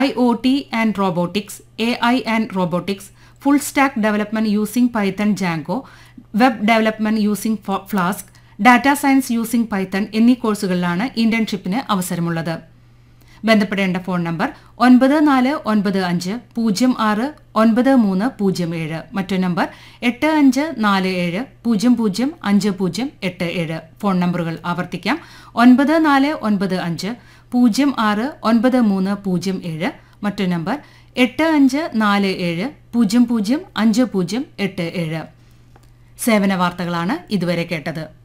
IoT and robotics, AI and robotics, full stack development using Python Django, web development using Flask, data science using Python എന്നീ കോഴ്സുകളിലാണ് ഇന്റേൺഷിപ്പിന് അവസരമുള്ളത്. ബന്ധപ്പെടേണ്ട phone number 9495069307, മറ്റൊരു number 8547005087. Phone നമ്പറുകൾ ആവർത്തിക്കാം: 9495069307, മറ്റൊരു number 8547005087. സേവന വാർത്തകളാണ് ഇതുവരെ കേട്ടത്.